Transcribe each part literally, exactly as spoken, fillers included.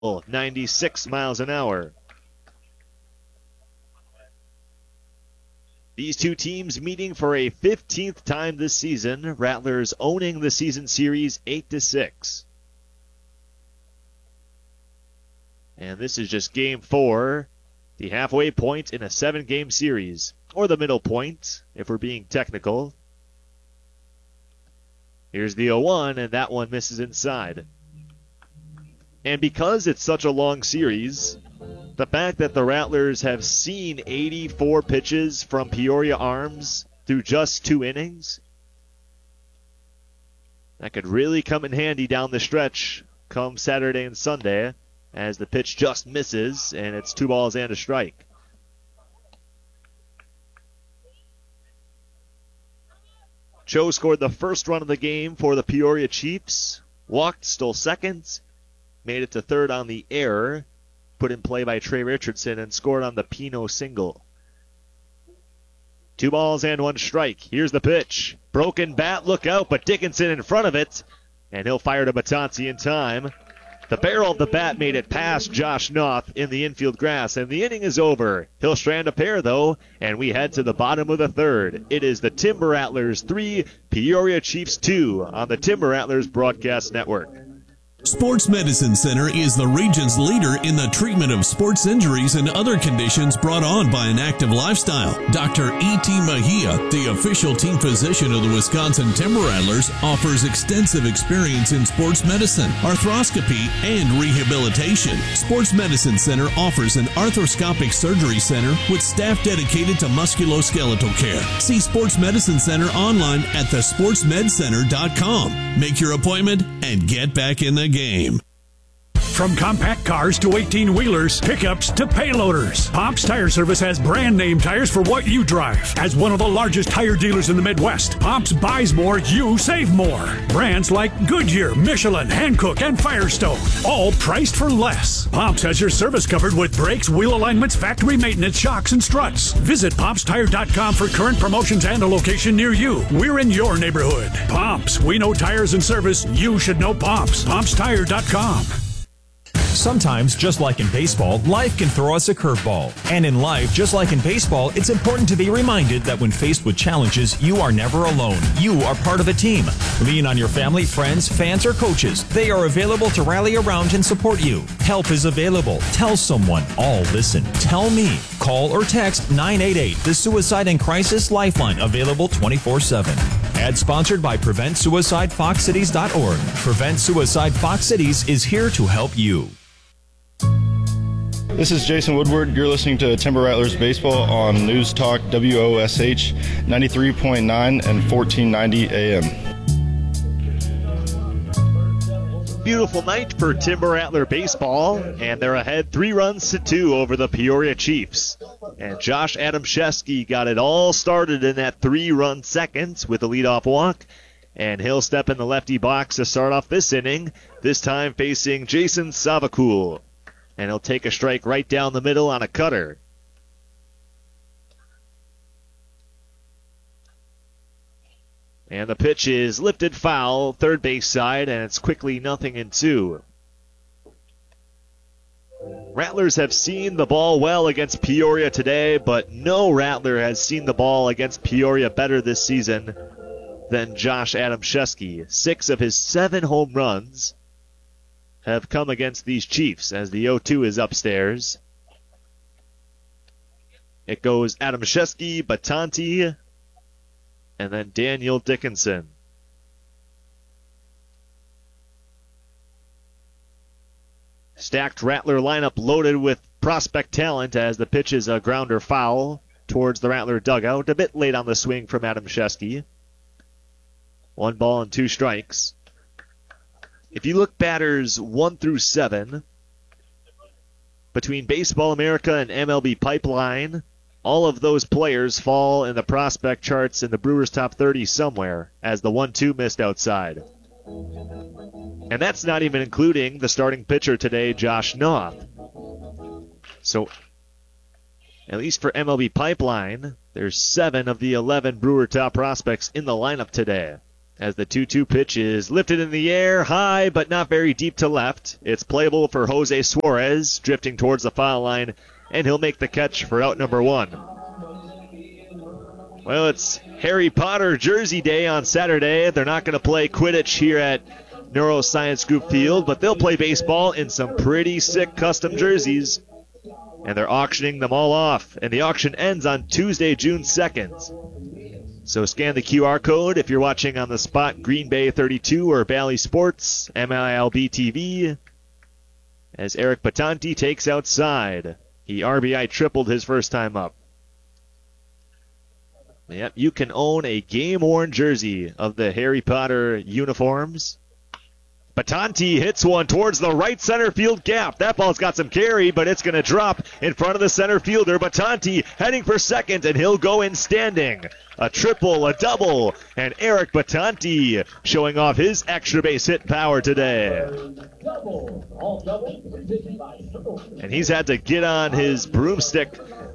ninety-six miles an hour. These two teams meeting for a fifteenth time this season. Rattlers owning the season series eight to six. And this is just game four, the halfway point in a seven-game series, or the middle point, if we're being technical. Here's the oh one, and that one misses inside. And because it's such a long series, the fact that the Rattlers have seen eighty-four pitches from Peoria Arms through just two innings, that could really come in handy down the stretch come Saturday and Sunday, as the pitch just misses, and it's two balls and a strike. Cho scored the first run of the game for the Peoria Chiefs. Walked, stole second, made it to third on the error, put in play by Trey Richardson, and scored on the Pino single. Two balls and one strike. Here's the pitch. Broken bat, look out, but Dickinson in front of it, and he'll fire to Batanti in time. The barrel of the bat made it past Josh Noth in the infield grass, and the inning is over. He'll strand a pair, though, and we head to the bottom of the third. It is the Timber Rattlers three, Peoria Chiefs two on the Timber Rattlers Broadcast Network. Sports Medicine Center is the region's leader in the treatment of sports injuries and other conditions brought on by an active lifestyle. Doctor E T. Mejia, the official team physician of the Wisconsin Timber Rattlers, offers extensive experience in sports medicine, arthroscopy, and rehabilitation. Sports Medicine Center offers an arthroscopic surgery center with staff dedicated to musculoskeletal care. See Sports Medicine Center online at the sports med center dot com. Make your appointment and get back in the game. From compact cars to eighteen-wheelers, pickups to payloaders, Pops Tire Service has brand name tires for what you drive. As one of the largest tire dealers in the Midwest, Pops buys more, you save more. Brands like Goodyear, Michelin, Hankook, and Firestone, all priced for less. Pops has your service covered with brakes, wheel alignments, factory maintenance, shocks, and struts. Visit pops tire dot com for current promotions and a location near you. We're in your neighborhood. Pops, we know tires and service. You should know Pops. pops tire dot com. Sometimes, just like in baseball, life can throw us a curveball. And in life, just like in baseball, it's important to be reminded that when faced with challenges, you are never alone. You are part of a team. Lean on your family, friends, fans, or coaches. They are available to rally around and support you. Help is available. Tell someone. All listen. Tell me. Call or text nine eight eight, the Suicide and Crisis Lifeline, available twenty-four seven. Ad sponsored by Prevent Suicide Fox Cities dot org. Prevent Suicide Fox Cities is here to help you. This is Jason Woodward. You're listening to Timber Rattlers Baseball on News Talk W O S H ninety-three point nine and fourteen ninety A M. Beautiful night for Timber Rattler baseball, and they're ahead three runs to two over the Peoria Chiefs. And Josh Adamszewski got it all started in that three-run second with a leadoff walk, and he'll step in the lefty box to start off this inning, this time facing Jason Savakul. And he'll take a strike right down the middle on a cutter. And the pitch is lifted foul, third base side, and it's quickly nothing in two. Rattlers have seen the ball well against Peoria today, but no Rattler has seen the ball against Peoria better this season than Josh Adamszewski. Six of his seven home runs have come against these Chiefs as the oh two is upstairs. It goes Adamszewski, Batanti, and then Daniel Dickinson. Stacked Rattler lineup loaded with prospect talent as the pitch is a grounder foul towards the Rattler dugout. A bit late on the swing from Adamszewski. One ball and two strikes. If you look batters one through seven, between Baseball America and M L B Pipeline, all of those players fall in the prospect charts in the Brewers top thirty somewhere, as the one two missed outside. And that's not even including the starting pitcher today, Josh Noth. So, at least for M L B Pipeline, there's seven of the eleven Brewer top prospects in the lineup today. as the two two pitch is lifted in the air, high but not very deep to left. It's playable for Jose Suarez, drifting towards the foul line, and he'll make the catch for out number one. Well, it's Harry Potter Jersey Day on Saturday. They're not going to play Quidditch here at Neuroscience Group Field, but they'll play baseball in some pretty sick custom jerseys, and they're auctioning them all off, and the auction ends on Tuesday, June second. So scan the Q R code if you're watching on the spot Green Bay thirty-two or Bally Sports, M I L B T V, as Eric Batanti takes outside. He R B I tripled his first time up. Yep, you can own a game-worn jersey of the Harry Potter uniforms. Batanti hits one towards the right center field gap. That ball's got some carry, but it's going to drop in front of the center fielder. Batanti heading for second, and he'll go in standing. A triple, a double, and Eric Batanti showing off his extra base hit power today. And he's had to get on his broomstick,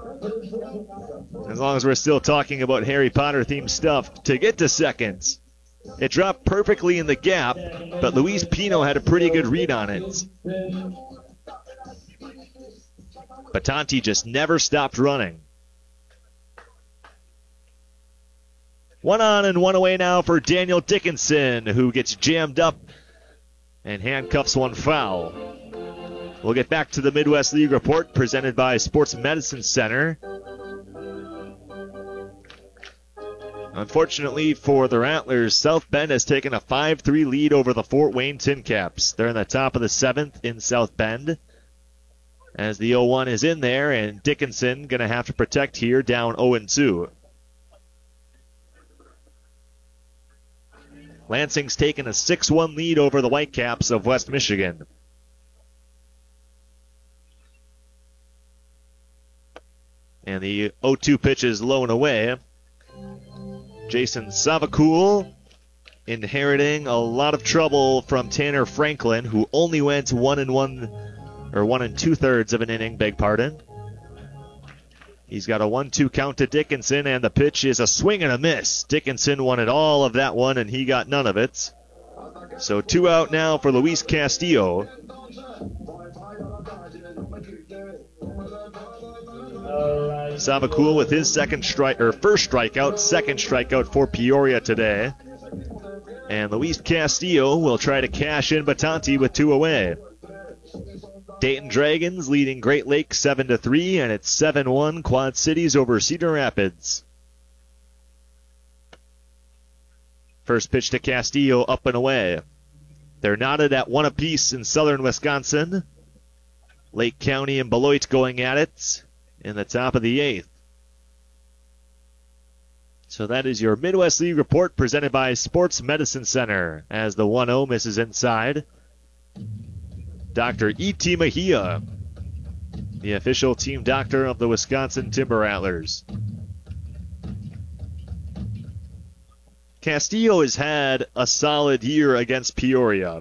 as long as we're still talking about Harry Potter-themed stuff, to get to second. It dropped perfectly in the gap, but Luis Pino had a pretty good read on it. Batanti just never stopped running. One on and one away now for Daniel Dickinson, who gets jammed up and handcuffs one foul. We'll get back to the Midwest League report presented by Sports Medicine Center. Unfortunately for the Rattlers, South Bend has taken a five three lead over the Fort Wayne Tin Caps. They're in the top of the seventh in South Bend, as the oh one is in there, and Dickinson going to have to protect here, down oh two. Lansing's taken a six one lead over the Whitecaps of West Michigan. And the oh two pitch is low and away. Jason Savakul inheriting a lot of trouble from Tanner Franklin, who only went one and one, or one and two thirds of an inning, beg pardon. He's got a one two count to Dickinson, and the pitch is a swing and a miss. Dickinson wanted all of that one, and he got none of it. So two out now for Luis Castillo. Savakul with his second strike, or first strikeout, second strikeout for Peoria today. And Luis Castillo will try to cash in Batanti with two away. Dayton Dragons leading Great Lakes seven to three, and it's seven one Quad Cities over Cedar Rapids. First pitch to Castillo, up and away. They're knotted at one apiece in southern Wisconsin. Lake County and Beloit going at it in the top of the eighth. So that is your Midwest League report presented by Sports Medicine Center, as the one oh misses inside. Doctor E T. Mejia, the official team doctor of the Wisconsin Timber Rattlers. Castillo has had a solid year against Peoria,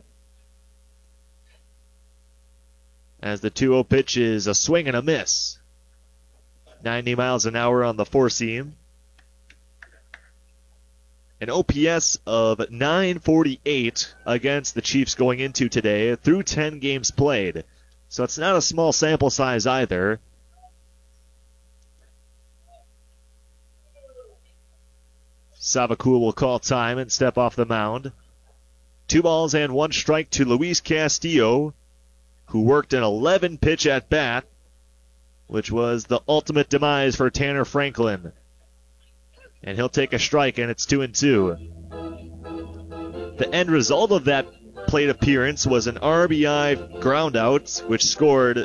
as the two oh pitch is a swing and a miss. ninety miles an hour on the four-seam. An O P S of nine forty-eight against the Chiefs going into today through ten games played. So it's not a small sample size either. Savakul will call time and step off the mound. Two balls and one strike to Luis Castillo, who worked an eleven pitch at bat, which was the ultimate demise for Tanner Franklin. And he'll take a strike, and it's two and two. The end result of that plate appearance was an R B I ground out, which scored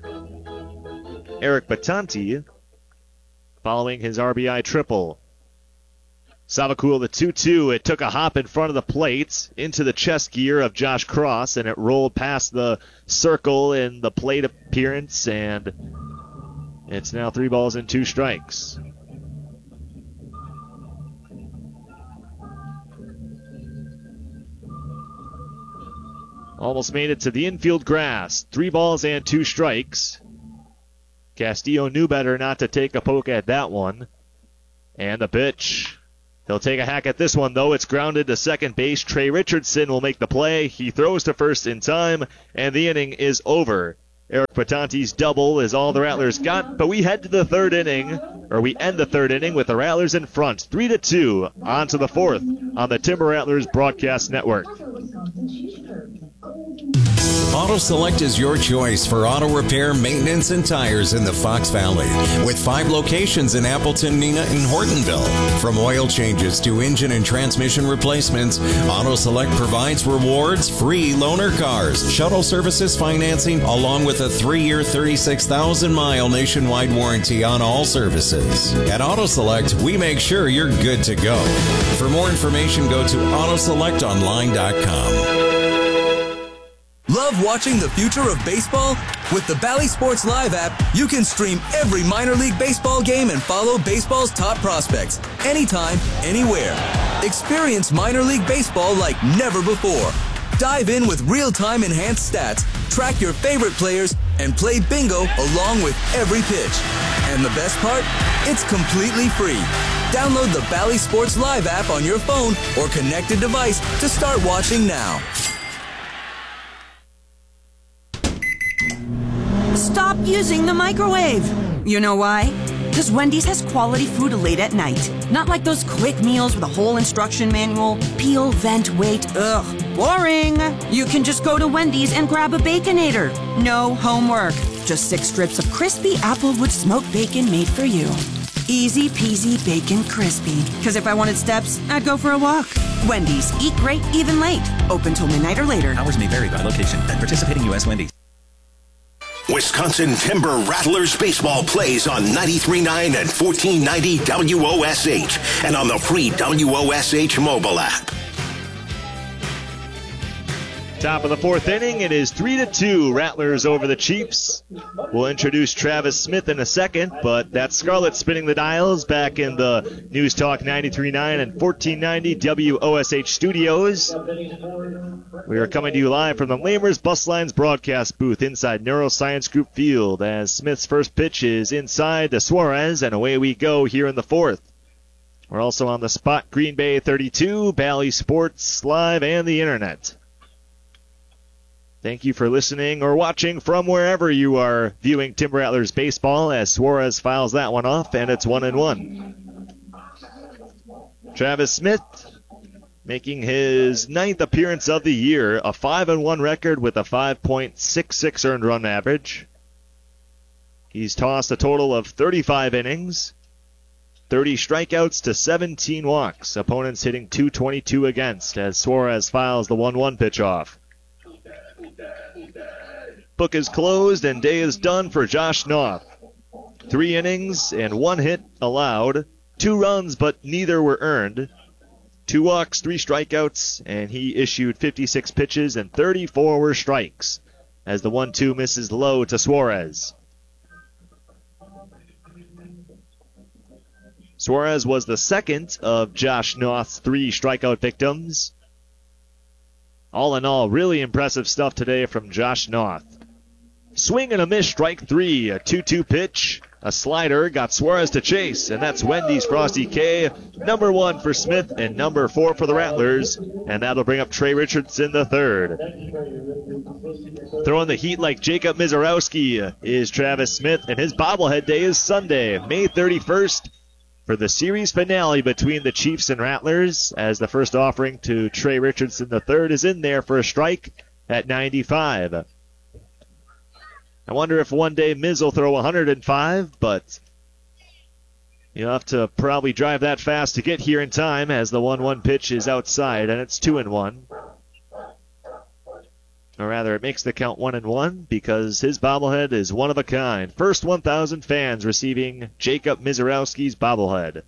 Eric Batanti following his R B I triple. Savakul, the two two. It took a hop in front of the plate into the chest gear of Josh Cross, and it rolled past the circle in the plate appearance, and it's now three balls and two strikes. Almost made it to the infield grass. Three balls and two strikes. Castillo knew better not to take a poke at that one. And the pitch He'll take a hack at this one, though. It's grounded to second base. Trey Richardson will make the play. He throws to first in time, and the inning is over. Eric Patante's double is all the Rattlers got, but we head to the third inning, or we end the third inning with the Rattlers in front, three to two, on to the fourth on the Timber Rattlers Broadcast Network. Auto Select is your choice for auto repair, maintenance, and tires in the Fox Valley. With five locations in Appleton, Neenah, and Hortonville. From oil changes to engine and transmission replacements, Auto Select provides rewards, free loaner cars, shuttle services financing, along with a three-year, thirty-six thousand mile nationwide warranty on all services. At Auto Select, we make sure you're good to go. For more information, go to auto select online dot com. Love watching the future of baseball? With the Bally Sports Live app, you can stream every minor league baseball game and follow baseball's top prospects anytime, anywhere. Experience minor league baseball like never before. Dive in with real-time enhanced stats, track your favorite players, and play bingo along with every pitch. And the best part? It's completely free. Download the Bally Sports Live app on your phone or connected device to start watching now. Stop using the microwave. You know why? Because Wendy's has quality food late at night. Not like those quick meals with a whole instruction manual. Peel, vent, wait. Ugh, boring. You can just go to Wendy's and grab a Baconator. No homework. Just six strips of crispy Applewood smoked bacon made for you. Easy peasy bacon crispy. Because if I wanted steps, I'd go for a walk. Wendy's. Eat great, even late. Open till midnight or later. Hours may vary by location at participating U S Wendy's. Wisconsin Timber Rattlers baseball plays on ninety-three point nine and fourteen ninety W O S H and on the free W O S H mobile app. Top of the fourth inning, it is three to two, Rattlers over the Chiefs. We'll introduce Travis Smith in a second, but that's Scarlett spinning the dials back in the News Talk ninety-three point nine and fourteen ninety W O S H studios. We are coming to you live from the Lamers Bus Lines broadcast booth inside Neuroscience Group Field as Smith's first pitch is inside to Suarez, and away we go here in the fourth. We're also on the spot, Green Bay thirty-two, Bally Sports Live, and the Internet. Thank you for listening or watching from wherever you are viewing Timber Rattlers baseball as Suarez files that one off, and it's one and one. Travis Smith making his ninth appearance of the year, a five and one record with a five point six six earned run average. He's tossed a total of thirty-five innings, thirty strikeouts to seventeen walks. Opponents hitting two twenty-two against as Suarez files the one one pitch off. Book is closed and day is done for Josh Noth. Three innings and one hit allowed. Two runs, but neither were earned. Two walks, three strikeouts, and he issued fifty-six pitches and thirty-four were strikes as the one two misses low to Suarez. Suarez was the second of Josh Noth's three strikeout victims. All in all, really impressive stuff today from Josh Noth. Swing and a miss, strike three, a two two pitch. A slider got Suarez to chase, and that's Wendy's Frosty K. Number one for Smith and number four for the Rattlers, and that'll bring up Trey Richardson the third. Throwing the heat like Jacob Mizorowski is Travis Smith, and his bobblehead day is Sunday, May thirty-first, for the series finale between the Chiefs and Rattlers, as the first offering to Trey Richardson the third is in there for a strike at ninety-five. I wonder if one day Miz will throw one hundred five, but you'll have to probably drive that fast to get here in time as the one one pitch is outside, and it's two and one. Or rather, it makes the count one and one because his bobblehead is one of a kind. First one thousand fans receiving Jacob Mizorowski's bobblehead.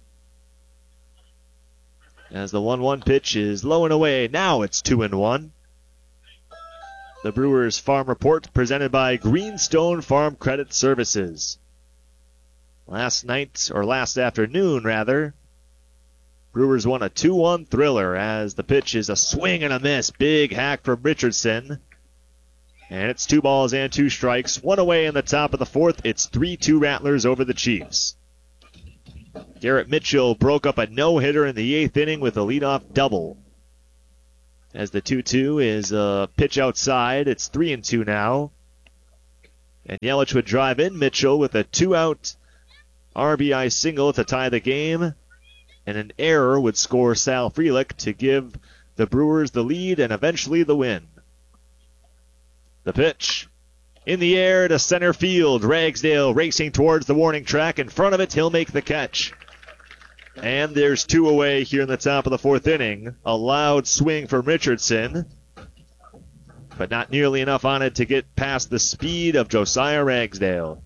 As the one one pitch is low and away, now it's two and one. The Brewers Farm Report presented by Greenstone Farm Credit Services. Last night, or last afternoon rather, Brewers won a two one thriller as the pitch is a swing and a miss. Big hack from Richardson. And it's two balls and two strikes. One away in the top of the fourth. It's three two Rattlers over the Chiefs. Garrett Mitchell broke up a no-hitter in the eighth inning with a leadoff double. As the two two is a pitch outside, it's three and two now. And Yelich would drive in Mitchell with a two-out R B I single to tie the game. And an error would score Sal Frelick to give the Brewers the lead and eventually the win. The pitch. In the air to center field. Ragsdale racing towards the warning track. In front of it, he'll make the catch. And there's two away here in the top of the fourth inning. A loud swing from Richardson, but not nearly enough on it to get past the speed of Josiah Ragsdale.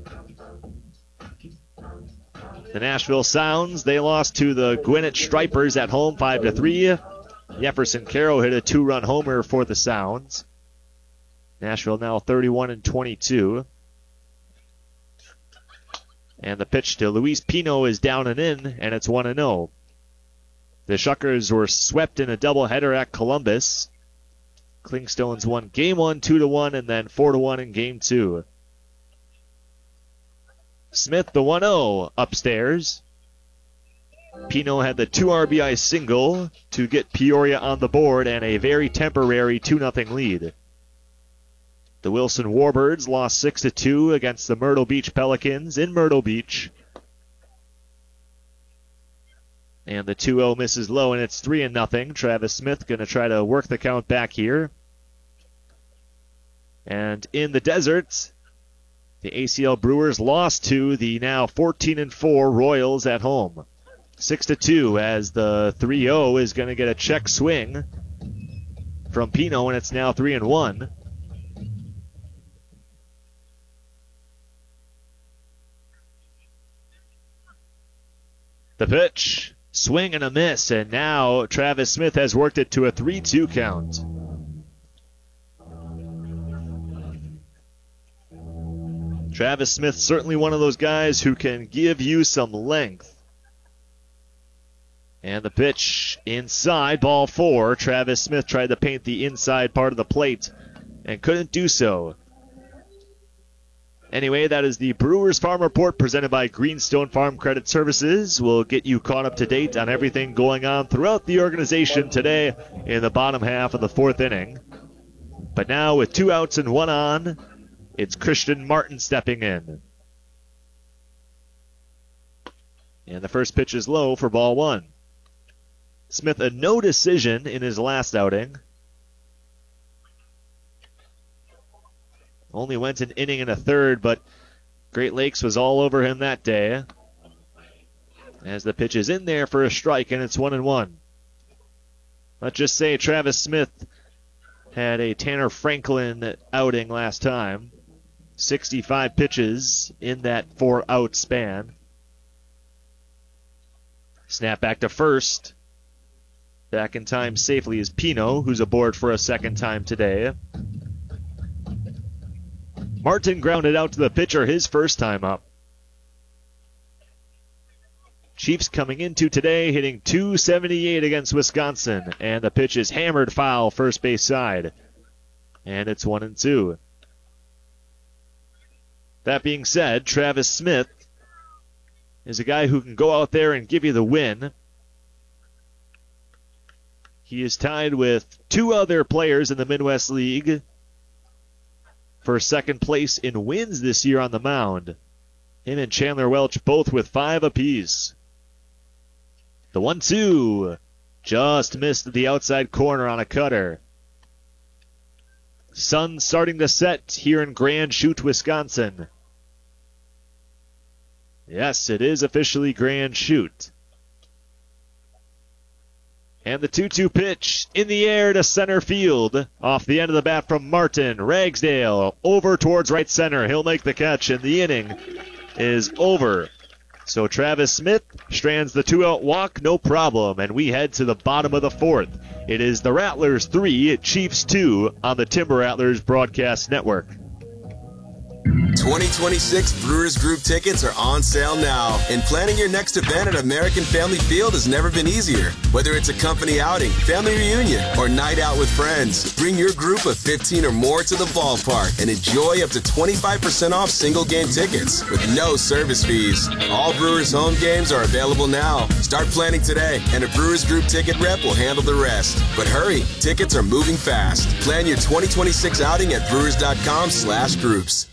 The Nashville Sounds, they lost to the Gwinnett Stripers at home five to three. Jefferson Carroll hit a two-run homer for the Sounds. Nashville now thirty-one and twenty-two. And the pitch to Luis Pino is down and in, and it's one and oh. The Shuckers were swept in a doubleheader at Columbus. Clingstones won game one two to one and then four to one in game two. Smith the one oh upstairs. Pino had the two R B I single to get Peoria on the board and a very temporary two nothing lead. The Wilson Warbirds lost six to two against the Myrtle Beach Pelicans in Myrtle Beach. And the two oh misses low, and it's three and nothing. Travis Smith going to try to work the count back here. And in the desert, the A C L Brewers lost to the now fourteen and four Royals at home. six to two as the three oh is going to get a check swing from Pino, and it's now three and one. The pitch, swing and a miss, and now Travis Smith has worked it to a three two count. Travis Smith, certainly one of those guys who can give you some length. And the pitch inside, ball four. Travis Smith tried to paint the inside part of the plate and couldn't do so. Anyway, that is the Brewers Farm Report presented by Greenstone Farm Credit Services. We'll get you caught up to date on everything going on throughout the organization today in the bottom half of the fourth inning. But now with two outs and one on, it's Christian Martin stepping in. And the first pitch is low for ball one. Smith a no decision in his last outing. Only went an inning and a third, but Great Lakes was all over him that day. As the pitch is in there for a strike, and it's one and one. Let's just say Travis Smith had a Tanner Franklin outing last time. sixty-five pitches in that four-out span. Snap back to first. Back in time safely is Pino, who's aboard for a second time today. Martin grounded out to the pitcher his first time up. Chiefs coming into today hitting two seventy-eight against Wisconsin, and the pitch is hammered foul first base side. And it's one and two. That being said, Travis Smith is a guy who can go out there and give you the win. He is tied with two other players in the Midwest League for second place in wins this year on the mound. Him and Chandler Welch both with five apiece. The one two just missed the outside corner on a cutter. Sun starting to set here in Grand Chute, Wisconsin. Yes, it is officially Grand Chute. And the two two pitch in the air to center field. Off the end of the bat from Martin. Ragsdale over towards right center. He'll make the catch, and the inning is over. So Travis Smith strands the two-out walk, no problem. And we head to the bottom of the fourth. It is the Rattlers three, Chiefs two on the Timber Rattlers Broadcast Network. twenty twenty-six Brewers Group tickets are on sale now, and planning your next event at American Family Field has never been easier. Whether it's a company outing, family reunion, or night out with friends, bring your group of fifteen or more to the ballpark and enjoy up to twenty-five percent off single game tickets with no service fees. All Brewers home games are available now. Start planning today, and a Brewers Group ticket rep will handle the rest. But hurry, tickets are moving fast. Plan your twenty twenty-six outing at brewers.com slash groups.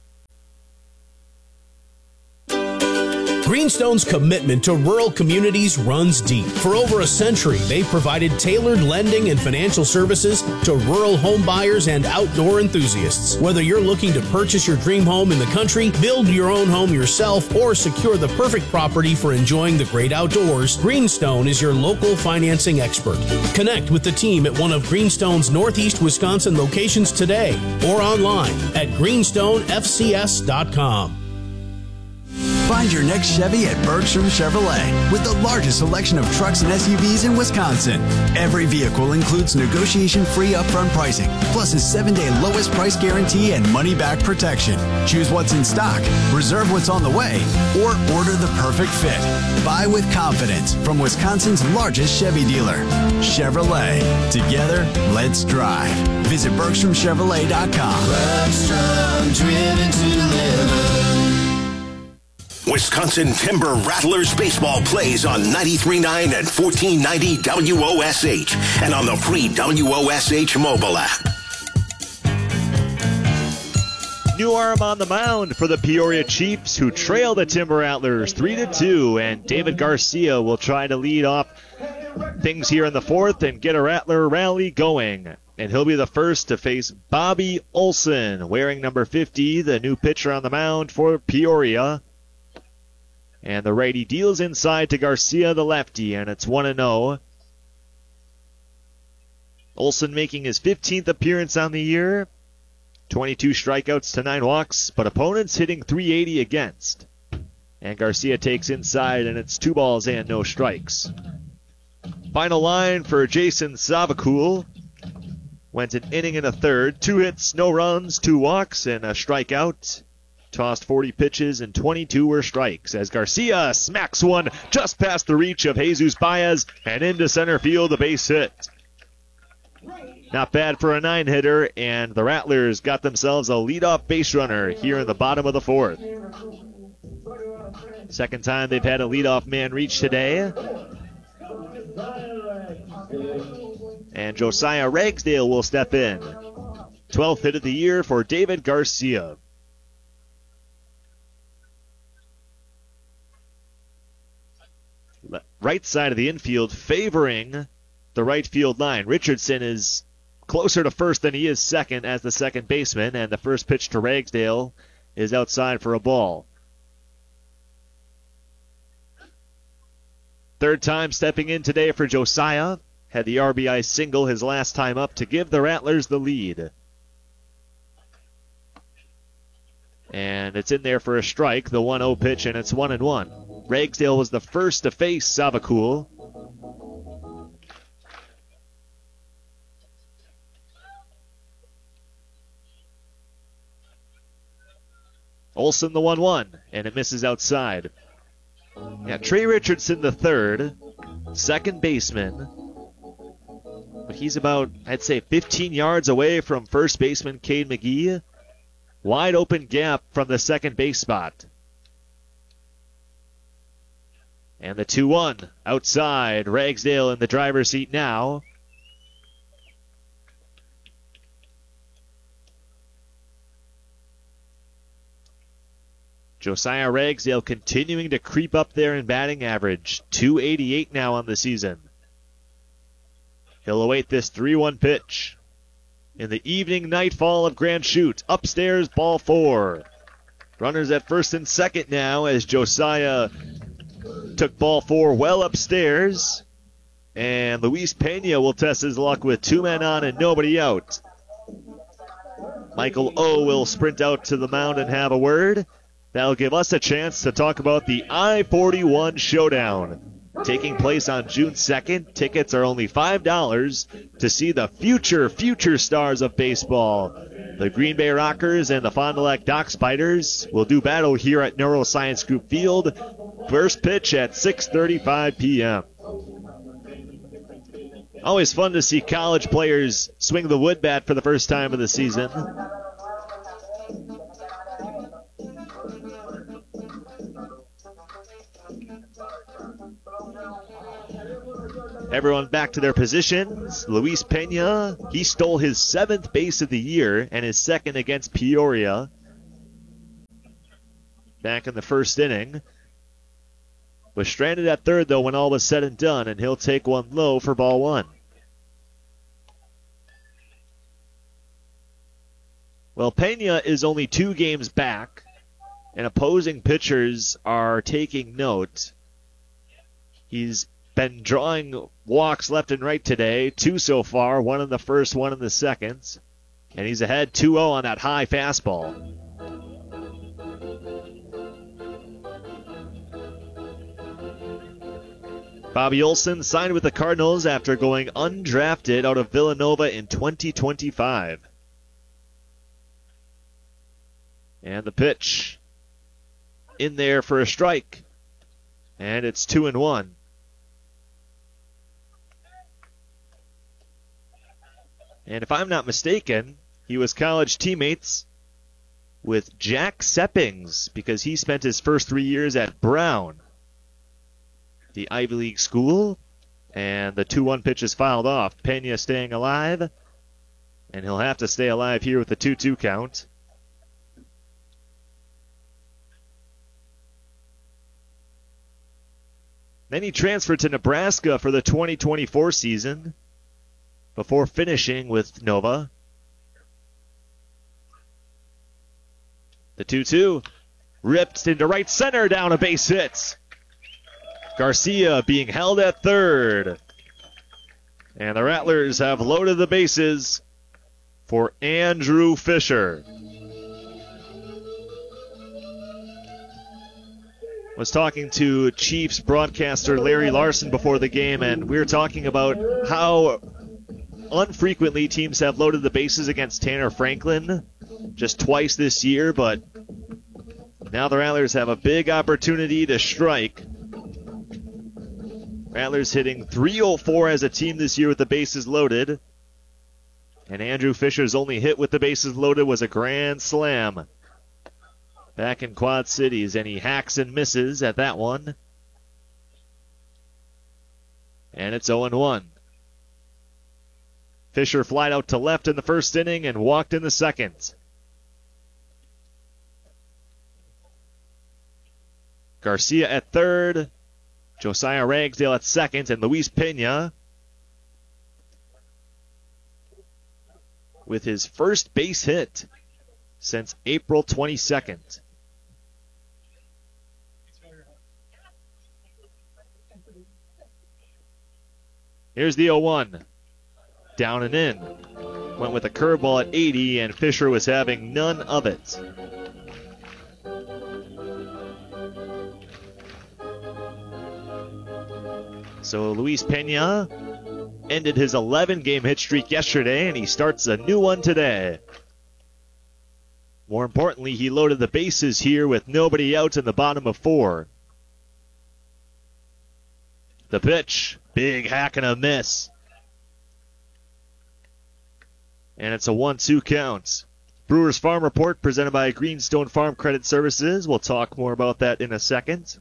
Greenstone's commitment to rural communities runs deep. For over a century, they've provided tailored lending and financial services to rural home buyers and outdoor enthusiasts. Whether you're looking to purchase your dream home in the country, build your own home yourself, or secure the perfect property for enjoying the great outdoors, Greenstone is your local financing expert. Connect with the team at one of Greenstone's Northeast Wisconsin locations today or online at greenstone f c s dot com. Find your next Chevy at Bergstrom Chevrolet with the largest selection of trucks and S U Vs in Wisconsin. Every vehicle includes negotiation-free upfront pricing, plus a seven-day lowest price guarantee and money-back protection. Choose what's in stock, reserve what's on the way, or order the perfect fit. Buy with confidence from Wisconsin's largest Chevy dealer, Chevrolet. Together, let's drive. Visit Bergstrom Chevrolet dot com. Bergstrom, driven to deliver. Wisconsin Timber Rattlers baseball plays on ninety-three point nine and fourteen ninety W O S H and on the free W O S H mobile app. New arm on the mound for the Peoria Chiefs, who trail the Timber Rattlers three to two, and David Garcia will try to lead off things here in the fourth and get a Rattler rally going. And he'll be the first to face Bobby Olson, wearing number fifty, the new pitcher on the mound for Peoria. And the righty deals inside to Garcia, the lefty, and it's one and oh. Olson making his fifteenth appearance on the year. twenty-two strikeouts to nine walks, but opponents hitting three eighty against. And Garcia takes inside, and it's two balls and no strikes. Final line for Jason Savakul. Went an inning and a third. Two hits, no runs, two walks, and a strikeout. Tossed forty pitches and twenty-two were strikes as Garcia smacks one just past the reach of Jesus Baez and into center field, a base hit. Not bad for a nine-hitter, and the Rattlers got themselves a leadoff base runner here in the bottom of the fourth. Second time they've had a leadoff man reach today. And Josiah Ragsdale will step in. twelfth hit of the year for David Garcia. Right side of the infield favoring the right field line. Richardson is closer to first than he is second as the second baseman, and the first pitch to Ragsdale is outside for a ball. Third time stepping in today for Josiah. Had the R B I single his last time up to give the Rattlers the lead. And it's in there for a strike, the one oh pitch, and it's one and one. Ragsdale was the first to face Savakul. Olson the one one, and it misses outside. Now Trey Richardson the third, second baseman. But he's about, I'd say, fifteen yards away from first baseman Cade McGee. Wide open gap from the second base spot. And the two one outside. Ragsdale in the driver's seat now. Josiah Ragsdale continuing to creep up there in batting average. two eighty-eight now on the season. He'll await this three one pitch. In the evening nightfall of Grand Chute. Upstairs, ball four. Runners at first and second now as Josiah took ball four well upstairs. And Luis Pena will test his luck with two men on and nobody out. Michael O will sprint out to the mound and have a word. That'll give us a chance to talk about the I forty-one Showdown. Taking place on June second. Tickets are only five dollars to see the future, future stars of baseball. The Green Bay Rockers and the Fond du Lac Dock Spiders will do battle here at Neuroscience Group Field. First pitch at six thirty-five p.m. Always fun to see college players swing the wood bat for the first time of the season. Everyone back to their positions. Luis Pena, he stole his seventh base of the year and his second against Peoria back in the first inning. Was stranded at third, though, when all was said and done, and he'll take one low for ball one. Well, Pena is only two games back, and opposing pitchers are taking note. He's been drawing walks left and right today, two so far, one in the first, one in the second, and he's ahead two oh on that high fastball. Bobby Olson signed with the Cardinals after going undrafted out of Villanova in twenty twenty-five. And the pitch in there for a strike. And it's two and one. And if I'm not mistaken, he was college teammates with Jack Seppings because he spent his first three years at Brown, the Ivy League school. And the two one pitch is fouled off. Pena staying alive, and he'll have to stay alive here with the two two count. Then he transferred to Nebraska for the twenty twenty-four season before finishing with Nova. The two two ripped into right center, down a base hit. Garcia being held at third. And the Rattlers have loaded the bases for Andrew Fisher. Was talking to Chiefs broadcaster Larry Larson before the game, and we were talking about how unfrequently teams have loaded the bases against Tanner Franklin, just twice this year, but now the Rattlers have a big opportunity to strike. Rattlers hitting three oh four as a team this year with the bases loaded, and Andrew Fisher's only hit with the bases loaded was a grand slam back in Quad Cities, and he hacks and misses at that one. And it's oh one. Fisher flied out to left in the first inning and walked in the second. Garcia at third, Josiah Ragsdale at second, and Luis Pena with his first base hit since April twenty-second. Here's the oh one. Down and in. Went with a curveball at eighty, and Fisher was having none of it. So Luis Pena ended his eleven-game hit streak yesterday, and he starts a new one today. More importantly, he loaded the bases here with nobody out in the bottom of four. The pitch, big hack and a miss. And it's a one two count. Brewers Farm Report presented by Greenstone Farm Credit Services. We'll talk more about that in a second.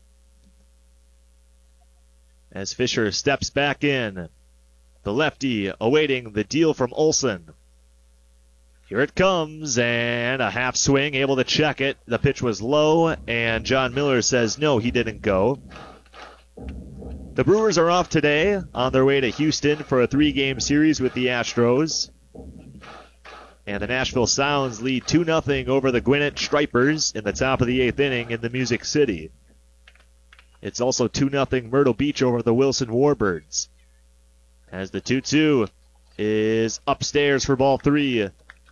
As Fisher steps back in, the lefty awaiting the deal from Olson. Here it comes, and a half swing, able to check it. The pitch was low, and John Miller says no, he didn't go. The Brewers are off today, on their way to Houston for a three-game series with the Astros. And the Nashville Sounds lead two nothing over the Gwinnett Stripers in the top of the eighth inning in the Music City. It's also two nothing Myrtle Beach over the Wilson Warbirds. As the two two is upstairs for ball three.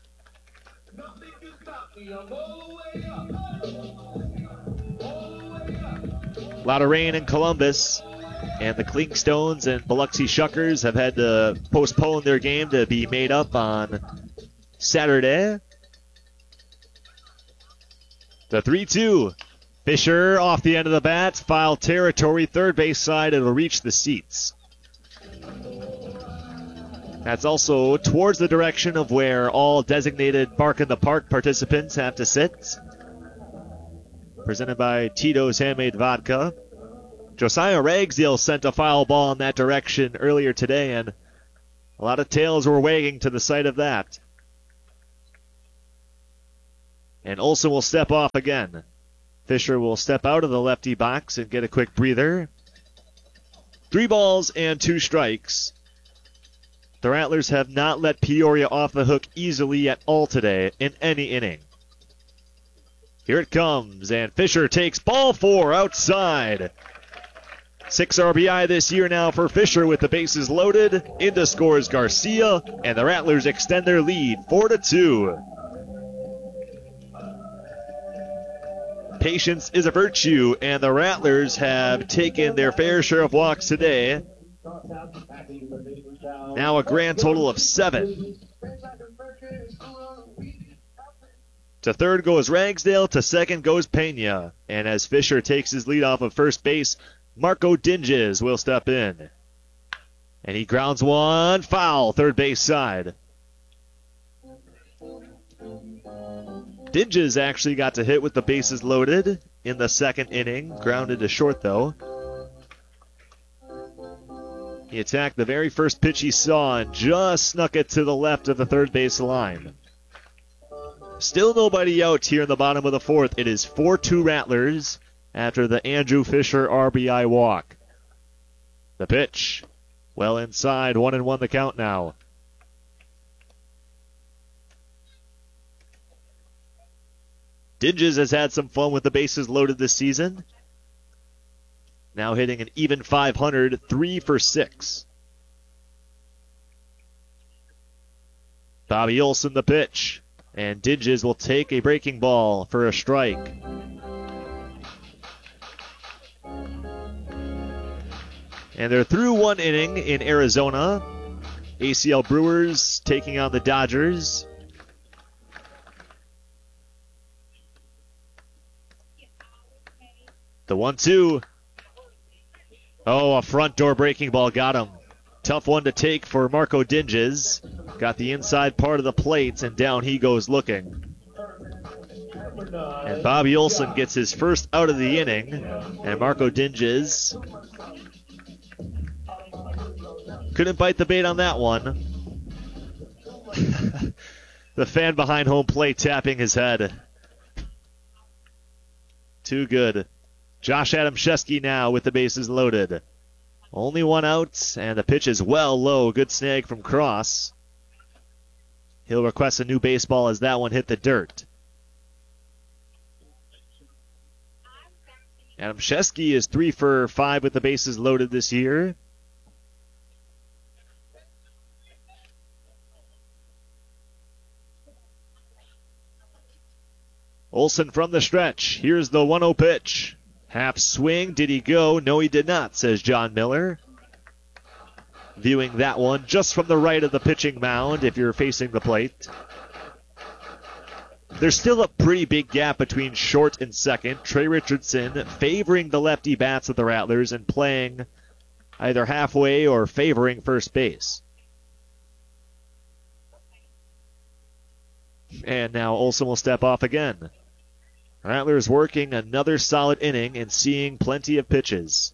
A lot of rain in Columbus, and the Clinkstones and Biloxi Shuckers have had to postpone their game to be made up on Saturday. The three two. Fisher off the end of the bat. Foul territory. Third base side. It'll reach the seats. That's also towards the direction of where all designated Bark in the Park participants have to sit. Presented by Tito's Handmade Vodka. Josiah Ragsdale sent a foul ball in that direction earlier today, and a lot of tails were wagging to the sight of that. And Olsen will step off again. Fisher will step out of the lefty box and get a quick breather. Three balls and two strikes. The Rattlers have not let Peoria off the hook easily at all today in any inning. Here it comes, and Fisher takes ball four outside. Six R B I this year now for Fisher with the bases loaded. Into scores Garcia, and the Rattlers extend their lead four to two. Patience is a virtue, and the Rattlers have taken their fair share of walks today. Now a grand total of seven. To third goes Ragsdale, to second goes Pena. And as Fisher takes his lead off of first base, Marco Dinges will step in. And he grounds one foul, third base side. Dinges actually got to hit with the bases loaded in the second inning. Grounded to short, though. He attacked the very first pitch he saw and just snuck it to the left of the third base line. Still nobody out here in the bottom of the fourth. It is four two Rattlers after the Andrew Fisher R B I walk. The pitch. Well inside. One and one the count now. Dinges has had some fun with the bases loaded this season. Now hitting an even five hundred, three for six. Bobby Olsen the pitch. And Dinges will take a breaking ball for a strike. And they're through one inning in Arizona. A C L Brewers taking on the Dodgers. The one two. Oh, a front door breaking ball got him. Tough one to take for Marco Dinges. Got the inside part of the plate, and down he goes looking. And Bobby Olsen gets his first out of the inning. And Marco Dinges couldn't bite the bait on that one. The fan behind home plate tapping his head. Too good. Josh Adamczewski now with the bases loaded. Only one out, and the pitch is well low. Good snag from Cross. He'll request a new baseball as that one hit the dirt. Adamczewski is three for five with the bases loaded this year. Olsen from the stretch. Here's the one oh pitch. Half swing. Did he go? No, he did not, says John Miller. Viewing that one just from the right of the pitching mound if you're facing the plate. There's still a pretty big gap between short and second. Trey Richardson favoring the lefty bats of the Rattlers and playing either halfway or favoring first base. And now Olsen will step off again. Rattlers working another solid inning and seeing plenty of pitches.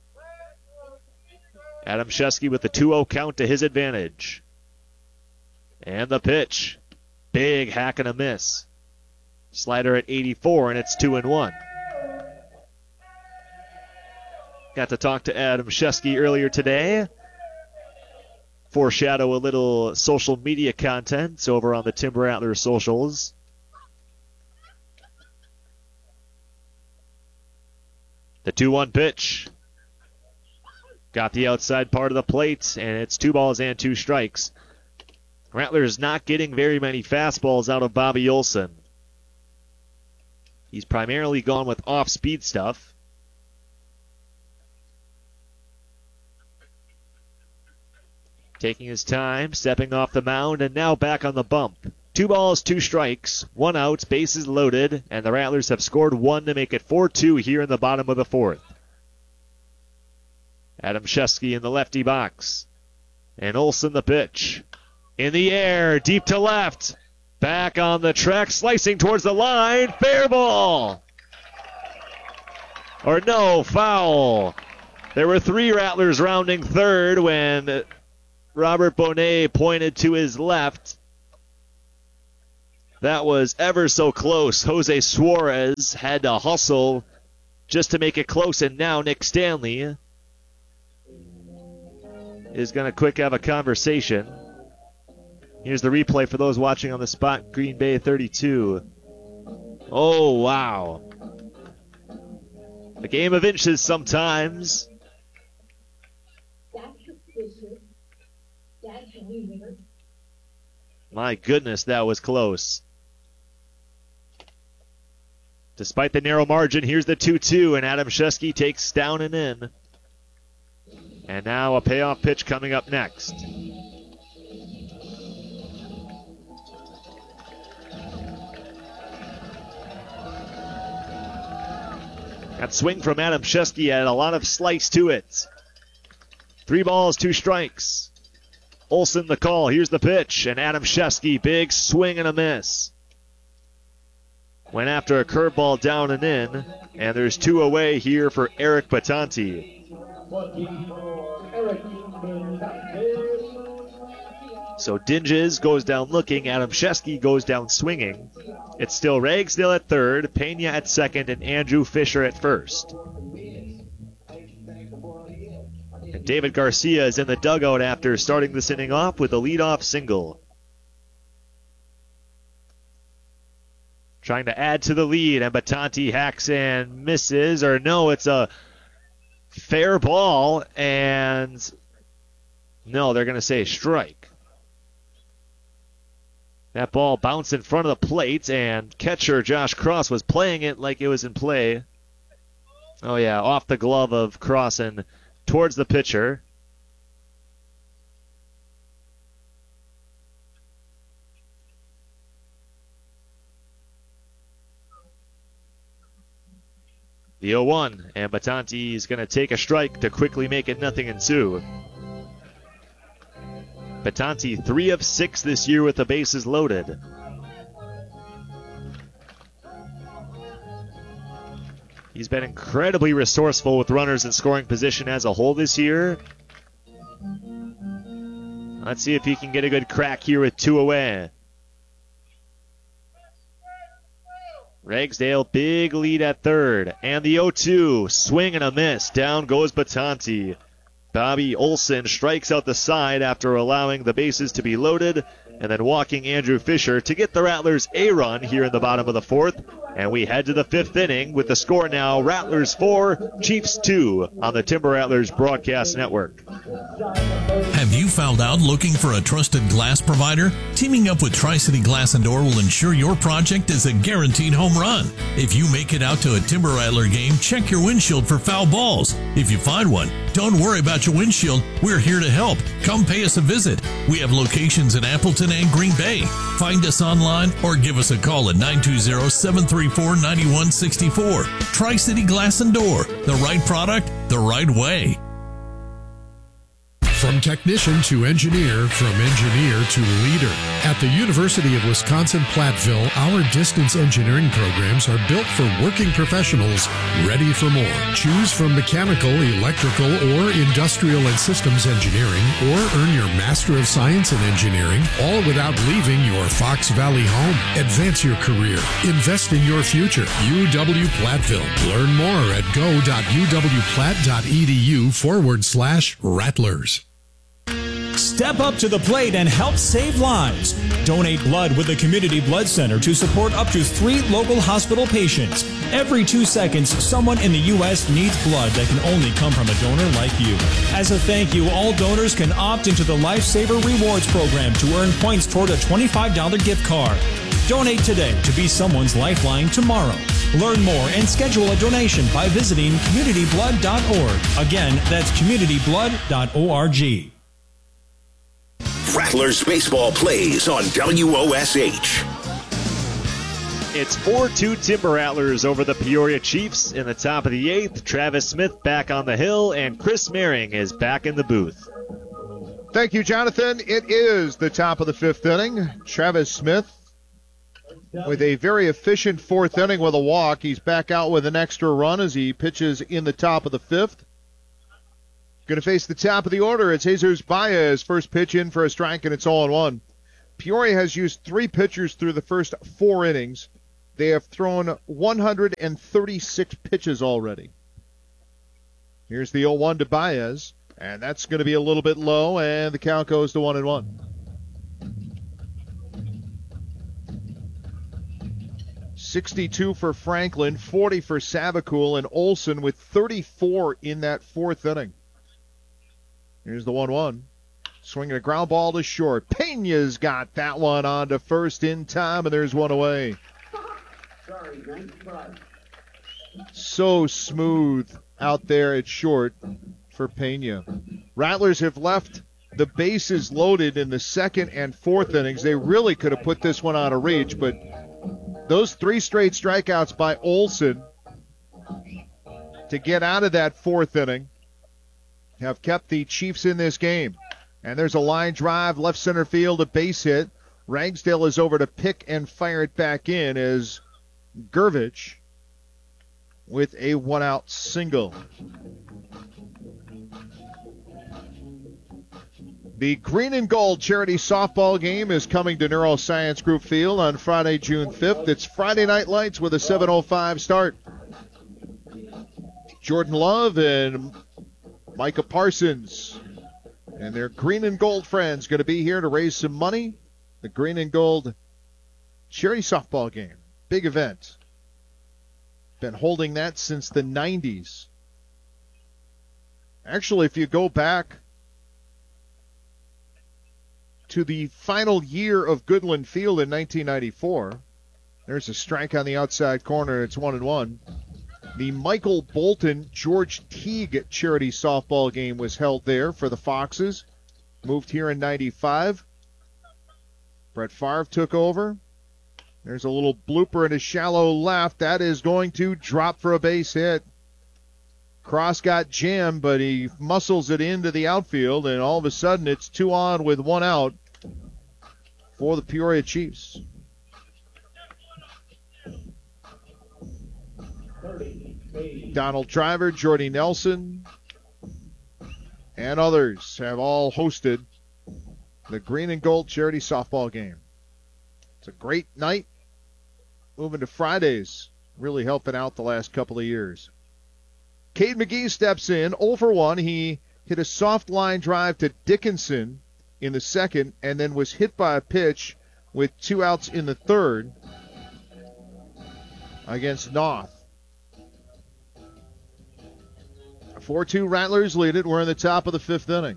Adamczewski with the two oh count to his advantage. And the pitch. Big hack and a miss. Slider at eighty-four, and it's two and one. Got to talk to Adamczewski earlier today. Foreshadow a little social media content over on the Timber Rattlers socials. The two one pitch. Got the outside part of the plate, and it's two balls and two strikes. Rattlers not getting very many fastballs out of Bobby Olsen. He's primarily gone with off-speed stuff. Taking his time, stepping off the mound, and now back on the bump. Two balls, two strikes, one out, bases loaded, and the Rattlers have scored one to make it four two here in the bottom of the fourth. Adam Shesky in the lefty box. And Olsen the pitch. In the air, deep to left. Back on the track, slicing towards the line. Fair ball. Or no, foul. There were three Rattlers rounding third when Robert Bonet pointed to his left. That was ever so close. Jose Suarez had to hustle just to make it close, and now Nick Stanley is going to quick have a conversation. Here's the replay for those watching on the spot. Green Bay thirty-two. Oh, wow. A game of inches sometimes. My goodness, that was close. Despite the narrow margin, here's the two two, and Adam Shesky takes down and in. And now a payoff pitch coming up next. That swing from Adam Shesky had a lot of slice to it. Three balls, two strikes. Olsen the call. Here's the pitch. And Adam Shesky, big swing and a miss. Went after a curveball down and in. And there's two away here for Eric Batanti. So Dinges goes down looking. Adam Shesky goes down swinging. It's still Ragsdale at third, Pena at second, and Andrew Fisher at first. And David Garcia is in the dugout after starting this inning off with a leadoff single. Trying to add to the lead, and Batanti hacks and misses, or no, it's a fair ball, and no, they're going to say strike. That ball bounced in front of the plate, and catcher Josh Cross was playing it like it was in play. Oh, yeah, off the glove of Cross and towards the pitcher. The oh one, and Batanti is going to take a strike to quickly make it nothing and two. Batanti, three of six this year with the bases loaded. He's been incredibly resourceful with runners in scoring position as a whole this year. Let's see if he can get a good crack here with two away. Ragsdale, big lead at third. And the oh two, swing and a miss. Down goes Batanti. Bobby Olsen strikes out the side after allowing the bases to be loaded, and then walking Andrew Fisher to get the Rattlers a run here in the bottom of the fourth. And we head to the fifth inning with the score now, Rattlers four, Chiefs two on the Timber Rattlers Broadcast Network. Have you found out looking for a trusted glass provider? Teaming up with Tri-City Glass and Door will ensure your project is a guaranteed home run. If you make it out to a Timber Rattler game, check your windshield for foul balls. If you find one, don't worry about your windshield. We're here to help. Come pay us a visit. We have locations in Appleton and Green Bay. Find us online or give us a call at nine two zero, seven three four, nine one six four. Tri-City Glass and Door. The right product, the right way. From technician to engineer, from engineer to leader. At the University of Wisconsin-Platteville, our distance engineering programs are built for working professionals ready for more. Choose from mechanical, electrical, or industrial and systems engineering, or earn your Master of Science in Engineering, all without leaving your Fox Valley home. Advance your career. Invest in your future. U W-Platteville. Learn more at go.uwplatt.edu forward slash Rattlers. Step up to the plate and help save lives. Donate blood with the Community Blood Center to support up to three local hospital patients. Every two seconds, someone in the U S needs blood that can only come from a donor like you. As a thank you, all donors can opt into the Lifesaver Rewards program to earn points toward a twenty-five dollars gift card. Donate today to be someone's lifeline tomorrow. Learn more and schedule a donation by visiting community blood dot org. Again, that's community blood dot org. Rattlers baseball plays on W O S H. It's four two Timber Rattlers over the Peoria Chiefs in the top of the eighth. Travis Smith back on the hill, and Chris Merring is back in the booth. Thank you, Jonathan. It is the top of the fifth inning. Travis Smith with a very efficient fourth inning with a walk. He's back out with an extra run as he pitches in the top of the fifth. Going to face the top of the order. It's Jesus Baez. First pitch in for a strike, and it's all in one. Peoria has used three pitchers through the first four innings. They have thrown one hundred thirty-six pitches already. Here's the oh one to Baez, and that's going to be a little bit low, and the count goes to one and one. sixty-two for Franklin, forty for Savakul, and Olson with thirty-four in that fourth inning. Here's the one one. Swinging a ground ball to short. Pena's got that one on to first in time, and there's one away. Sorry, ninety-five. So smooth out there at short for Pena. Rattlers have left the bases loaded in the second and fourth innings. They really could have put this one out of reach, but those three straight strikeouts by Olson to get out of that fourth inning have kept the Chiefs in this game. And there's a line drive, left center field, a base hit. Ragsdale is over to pick and fire it back in as Gervich with a one-out single. The Green and Gold charity softball game is coming to Neuroscience Group Field on Friday, June fifth. It's Friday Night Lights with a seven oh five start. Jordan Love and Micah Parsons and their Green and Gold friends going to be here to raise some money. The Green and Gold charity softball game. Big event. Been holding that since the nineties. Actually, if you go back to the final year of Goodland Field in nineteen ninety-four, there's a strike on the outside corner. It's one and one. The Michael Bolton George Teague charity softball game was held there for the Foxes. Moved here in ninety-five. Brett Favre took over. There's a little blooper in a shallow left. That is going to drop for a base hit. Cross got jammed, but he muscles it into the outfield, and all of a sudden it's two on with one out for the Peoria Chiefs. Donald Driver, Jordy Nelson, and others have all hosted the Green and Gold charity softball game. It's a great night. Moving to Fridays, really helping out the last couple of years. Cade McGee steps in, oh for one. He hit a soft line drive to Dickinson in the second, and then was hit by a pitch with two outs in the third against North. four two Rattlers lead it. We're in the top of the fifth inning.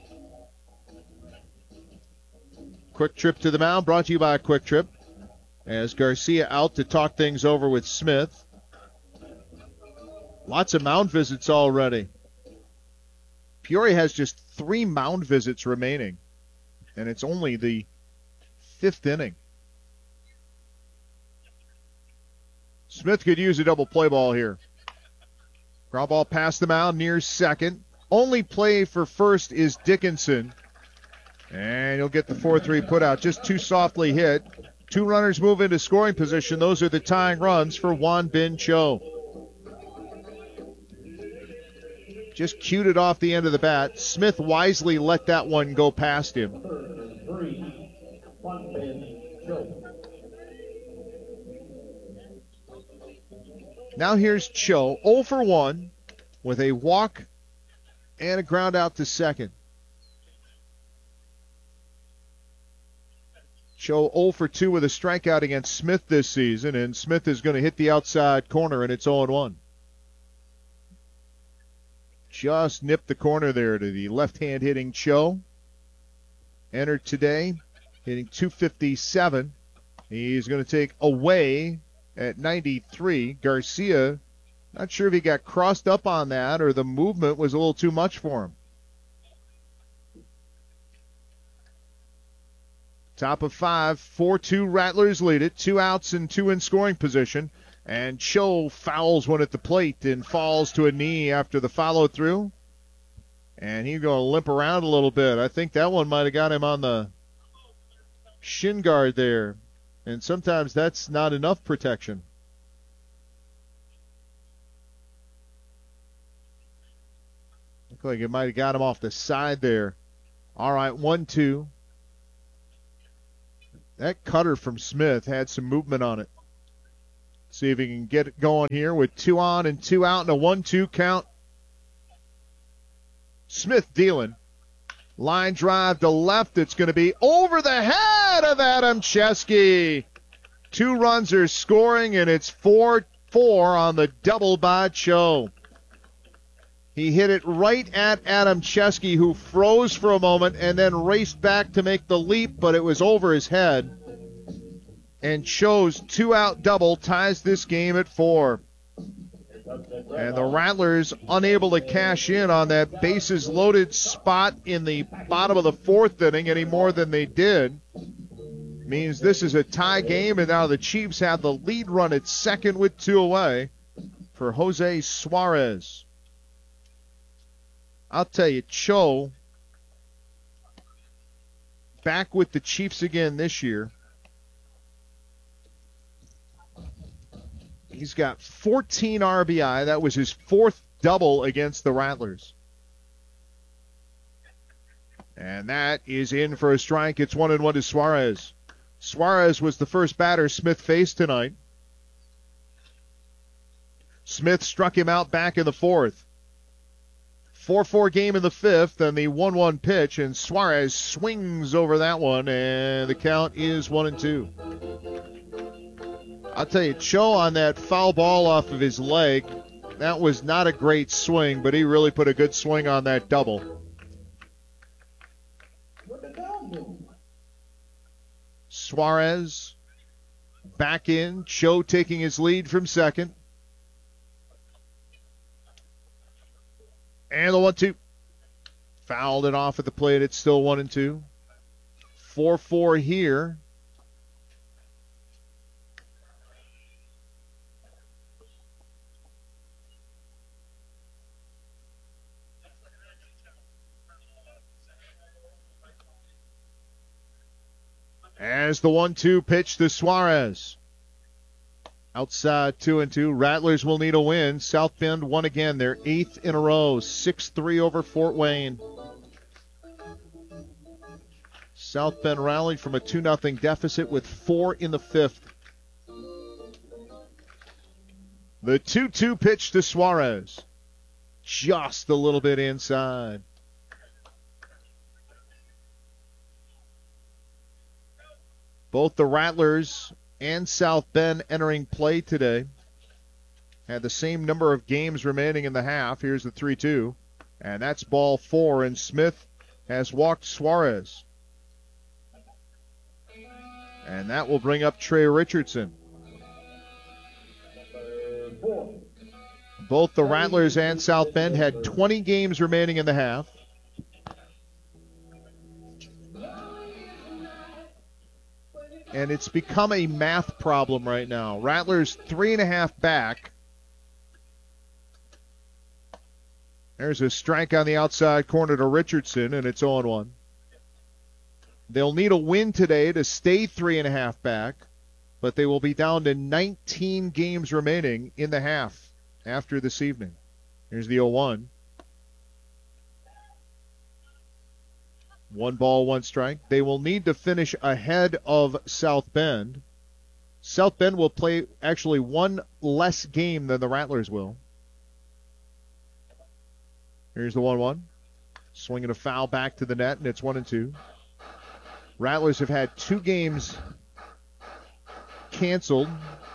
Quick Trip to the mound brought to you by Quick Trip. As Garcia out to talk things over with Smith. Lots of mound visits already. Peoria has just three mound visits remaining, and it's only the fifth inning. Smith could use a double play ball here. Ground ball past the mound near second. Only play for first is Dickinson. And he'll get the four three put out. Just too softly hit. Two runners move into scoring position. Those are the tying runs for Juan Bin Cho. Just cued it off the end of the bat. Smith wisely let that one go past him. Now here's Cho, oh for one, with a walk and a ground out to second. Cho oh for two with a strikeout against Smith this season, and Smith is going to hit the outside corner, and it's oh and one. Just nipped the corner there to the left-hand hitting Cho. Entered today, hitting two fifty-seven. He's going to take away at ninety-three. Garcia, not sure if he got crossed up on that or the movement was a little too much for him. Top of five, four two Rattlers lead it. Two outs and two in scoring position. And Cho fouls one at the plate and falls to a knee after the follow-through. And he's going to limp around a little bit. I think that one might have got him on the shin guard there. And sometimes that's not enough protection. Looked like it might have got him off the side there. All right, one two. That cutter from Smith had some movement on it. See if he can get it going here with two on and two out and a one two count. Smith dealing. Line drive to left. It's going to be over the head of Adam Chesky. Two runs are scoring, and it's four four on the double by Cho. He hit it right at Adam Chesky, who froze for a moment and then raced back to make the leap, but it was over his head. And Cho's two-out double ties this game at four. And the Rattlers unable to cash in on that bases-loaded spot in the bottom of the fourth inning any more than they did. Means this is a tie game, and now the Chiefs have the lead run at second with two away for Jose Suarez. I'll tell you, Cho, back with the Chiefs again this year. He's got fourteen R B I. That was his fourth double against the Rattlers. And that is in for a strike. It's one and one to Suarez. Suarez was the first batter Smith faced tonight. Smith struck him out back in the fourth. four four game in the fifth, and the one one pitch, and Suarez swings over that one, and the count is one and two. I'll tell you, Cho on that foul ball off of his leg, that was not a great swing, but he really put a good swing on that double. Suarez back in, Cho taking his lead from second. And the one two. Fouled it off at the plate. It's still one and two. four four here. As the one two pitch to Suarez. Outside two and two. Rattlers will need a win. South Bend won again. Their eighth in a row. six three over Fort Wayne. South Bend rallied from a two nothing deficit with four in the fifth. The two two pitch to Suarez. Just a little bit inside. Both the Rattlers and South Bend entering play today had the same number of games remaining in the half. Here's the three two. And that's ball four, and Smith has walked Suarez. And that will bring up Trey Richardson. Both the Rattlers and South Bend had twenty games remaining in the half. And it's become a math problem right now. Rattlers three and a half back. There's a strike on the outside corner to Richardson, and it's oh one. They'll need a win today to stay three and a half back, but they will be down to nineteen games remaining in the half after this evening. Here's the oh one. One ball, one strike. They will need to finish ahead of South Bend. South Bend will play actually one less game than the Rattlers will. Here's the one one. Swinging a foul back to the net, and it's one and two. Rattlers have had two games canceled.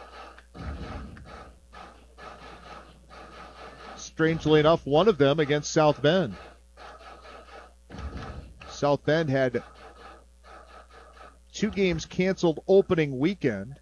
Strangely enough, one of them against South Bend. South Bend had two games canceled opening weekend,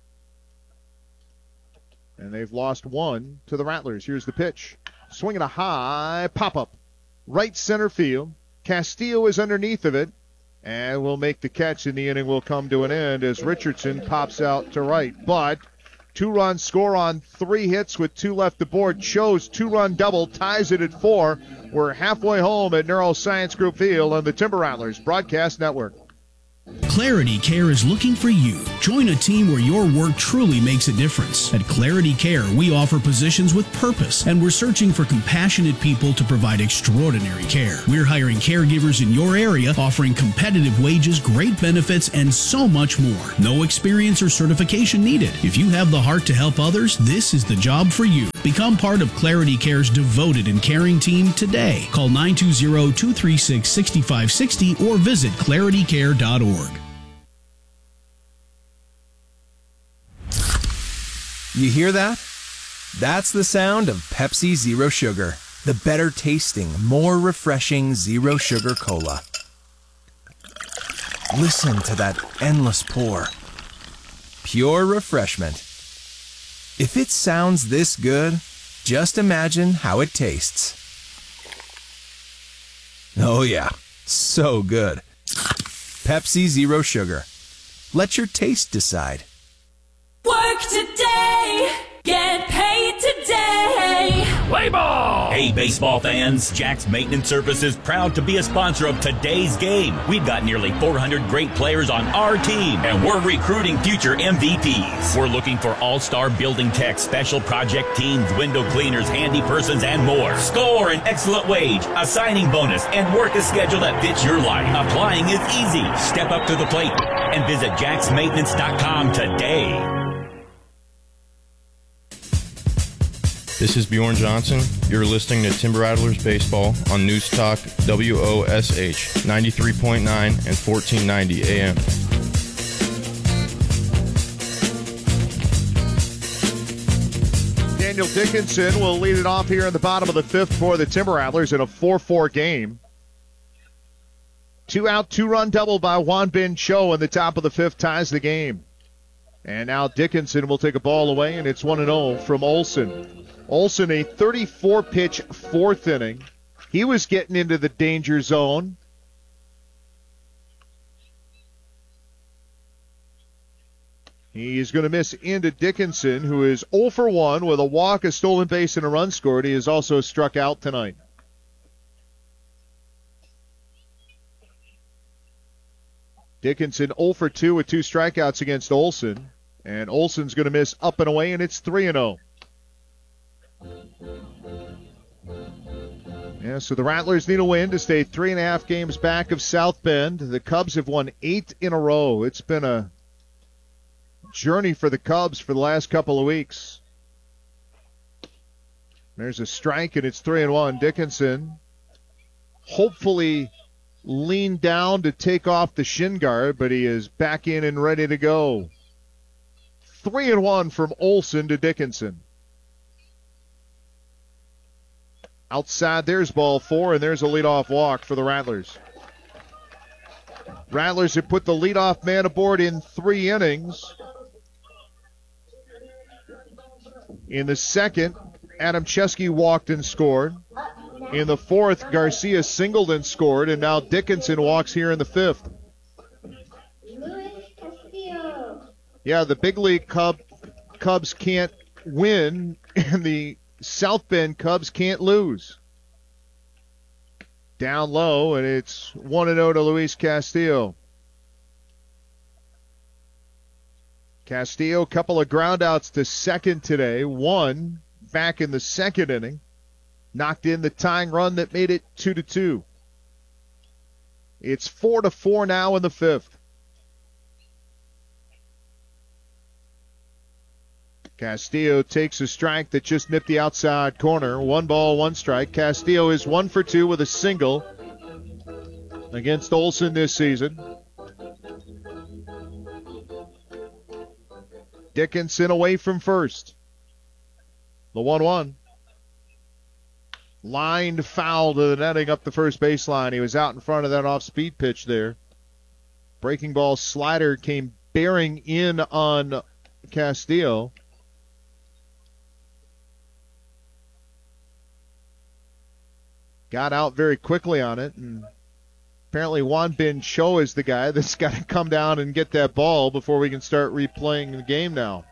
and they've lost one to the Rattlers. Here's the pitch. Swinging a high pop-up. Right center field. Castillo is underneath of it. and will make the catch, and the inning will come to an end as Richardson pops out to right. But two-run score on three hits with two left to board. Cho's two-run double ties it at four. We're halfway home at Neuroscience Group Field on the Timber Rattlers Broadcast Network. Clarity Care is looking for you. Join a team where your work truly makes a difference. At Clarity Care, we offer positions with purpose, and we're searching for compassionate people to provide extraordinary care. We're hiring caregivers in your area, offering competitive wages, great benefits, and so much more. No experience or certification needed. If you have the heart to help others, this is the job for you. Become part of Clarity Care's devoted and caring team today. Call nine two zero, two three six, six five six zero or visit clarity care dot org. You hear that? That's the sound of Pepsi Zero Sugar, the better tasting, more refreshing Zero Sugar Cola. Listen to that endless pour. Pure refreshment. If it sounds this good, just imagine how it tastes. Oh yeah, so good. Pepsi Zero Sugar. Let your taste decide. Work today, get paid today. Play ball! Hey, baseball fans, Jack's Maintenance Service is proud to be a sponsor of today's game. We've got nearly four hundred great players on our team, and we're recruiting future M V Ps. We're looking for all-star building techs, special project teams, window cleaners, handy persons, and more. Score an excellent wage, a signing bonus, and work a schedule that fits your life. Applying is easy. Step up to the plate and visit jacks maintenance dot com today. This is Bjorn Johnson. You're listening to Timber Rattlers Baseball on News Talk W O S H ninety-three point nine and fourteen ninety A M. Daniel Dickinson will lead it off here in the bottom of the fifth for the Timber Rattlers in a four four game. Two out, two-run double by Juan Ben Cho in the top of the fifth ties the game. And now Dickinson will take a ball away, and it's one and oh from Olson. Olson, a thirty-four pitch fourth inning. He was getting into the danger zone. He's going to miss into Dickinson, who is oh for one with a walk, a stolen base, and a run scored. He is also struck out tonight. Dickinson oh for two with two strikeouts against Olson. And Olson's going to miss up and away, and it's three and oh. Yeah, so the Rattlers need a win to stay three and a half games back of South Bend. The Cubs have won eight in a row. It's been a journey for the Cubs for the last couple of weeks. There's a strike, and it's three and one. Dickinson hopefully leaned down to take off the shin guard, but he is back in and ready to go. Three and one from Olson to Dickinson. Outside, there's ball four, and there's a leadoff walk for the Rattlers. Rattlers have put the leadoff man aboard in three innings. In the second, Adam Chesky walked and scored. In the fourth, Garcia singled and scored, and now Dickinson walks here in the fifth. Yeah, the big league Cub, Cubs can't win, and the South Bend Cubs can't lose. Down low, and it's one and oh to Luis Castillo. Castillo, couple of groundouts to second today. One back in the second inning. Knocked in the tying run that made it two to two. It's four to four now in the fifth. Castillo takes a strike that just nipped the outside corner. One ball, one strike. Castillo is one for two with a single against Olson this season. Dickinson away from first. The one one. Lined foul to the netting up the first baseline. He was out in front of that off-speed pitch there. Breaking ball slider came bearing in on Castillo. Got out very quickly on it, and Apparently Juan Bin Cho is the guy that's got to come down and get that ball before we can start replaying the game now.